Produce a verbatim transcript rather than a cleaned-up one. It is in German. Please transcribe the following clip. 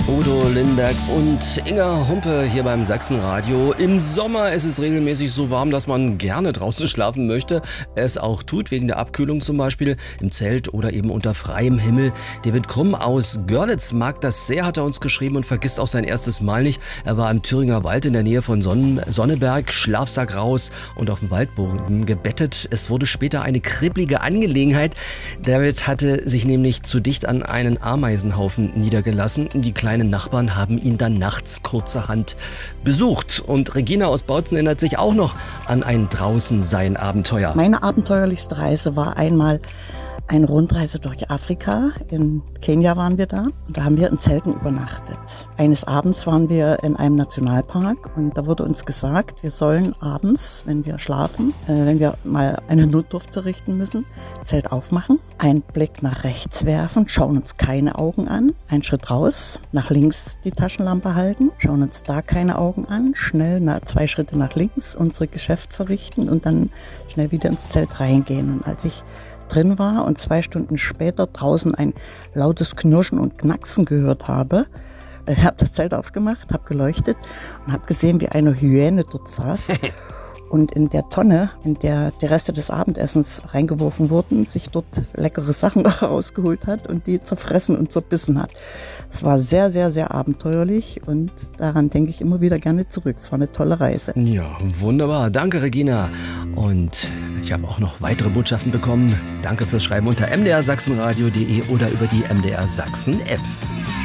Udo Lindenberg und Inga Humpe hier beim Sachsenradio. Im Sommer ist es regelmäßig so warm, dass man gerne draußen schlafen möchte. Es auch tut, wegen der Abkühlung zum Beispiel, im Zelt oder eben unter freiem Himmel. David Krumm aus Görlitz mag das sehr, hat er uns geschrieben und vergisst auch sein erstes Mal nicht. Er war im Thüringer Wald in der Nähe von Sonnen- Sonneberg, Schlafsack raus und auf dem Waldboden gebettet. Es wurde später eine kribbelige Angelegenheit. David hatte sich nämlich zu dicht an einen Ameisenhaufen niedergelassen. Die kleinen Nachbarn haben ihn dann nachts kurzerhand besucht. Und Regina aus Bautzen erinnert sich auch noch an ein Draußensein-Abenteuer. Meine abenteuerlichste Reise war einmal eine Rundreise durch Afrika. In Kenia waren wir da und da haben wir in Zelten übernachtet. Eines Abends waren wir in einem Nationalpark und da wurde uns gesagt, wir sollen abends, wenn wir schlafen, äh, wenn wir mal eine Notdurft verrichten müssen, Zelt aufmachen, einen Blick nach rechts werfen, schauen uns keine Augen an, einen Schritt raus, nach links die Taschenlampe halten, schauen uns da keine Augen an, schnell nach, zwei Schritte nach links unser Geschäft verrichten und dann schnell wieder ins Zelt reingehen. Und als ich drin war und zwei Stunden später draußen ein lautes Knirschen und Knacksen gehört habe, ich habe das Zelt aufgemacht, habe geleuchtet und habe gesehen, wie eine Hyäne dort saß und in der Tonne, in der die Reste des Abendessens reingeworfen wurden, sich dort leckere Sachen rausgeholt hat und die zerfressen und zerbissen hat. Es war sehr, sehr, sehr abenteuerlich und daran denke ich immer wieder gerne zurück. Es war eine tolle Reise. Ja, wunderbar. Danke, Regina. Und ich habe auch noch weitere Botschaften bekommen. Danke fürs Schreiben unter m d r sachsenradio punkt d e oder über die M D R Sachsen App.